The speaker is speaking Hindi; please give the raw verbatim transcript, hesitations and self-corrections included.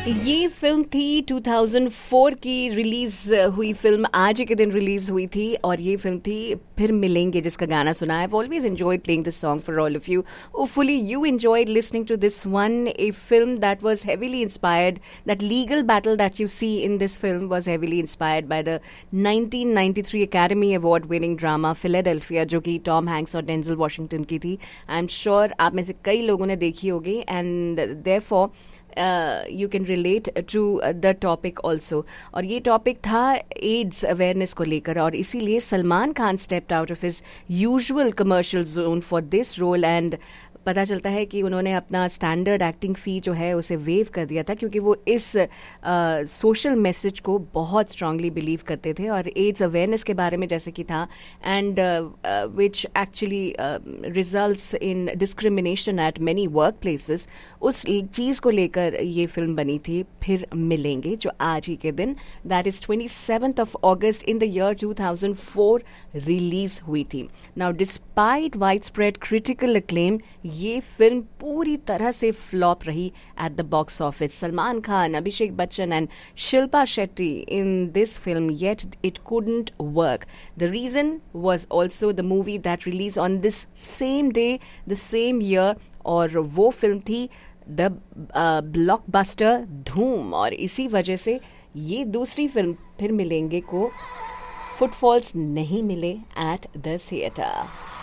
ये फिल्म थी दो हज़ार चार की रिलीज हुई फिल्म, आज ही के दिन रिलीज हुई थी और ये फिल्म थी फिर मिलेंगे, जिसका गाना सुना है. I've always enjoyed playing this song for all of you. Hopefully you enjoyed listening to this one, a film that was heavily inspired, that legal battle that you see in this film was heavily inspired by the nineteen ninety-three Academy Award winning drama Philadelphia, जो कि टॉम हैंक्स और डेंजल वॉशिंगटन की थी. आई एम श्योर आप में से कई लोगों ने देखी होगी and therefore you can relate to the topic also. और ये टॉपिक था एड्स अवेयरनेस को लेकर, और इसीलिए Salman Khan stepped out of his usual commercial zone for this role. And पता चलता है कि उन्होंने अपना स्टैंडर्ड एक्टिंग फ़ी जो है उसे वेव कर दिया था, क्योंकि वो इस सोशल uh, मैसेज को बहुत स्ट्रांगली बिलीव करते थे और एड्स अवेयरनेस के बारे में जैसे कि था, and which actually results in discrimination eight many work places. उस चीज़ को लेकर ये फिल्म बनी थी फिर मिलेंगे, जो आज ही के दिन that is twenty seventh of August in the year two thousand four release हुई थी. Now despite wide spread critical acclaim, ये फिल्म पूरी तरह से फ्लॉप रही at the box office. Salman Khan, Abhishek Bachchan and Shilpa Shetty in this film, yet it couldn't work. The reason was also the movie that released on this same day, the same year, और वो फिल्म थी द ब्लॉकबस्टर धूम. और इसी वजह से ये दूसरी फिल्म फिर मिलेंगे को फुटफॉल्स नहीं मिले एट द थिएटर.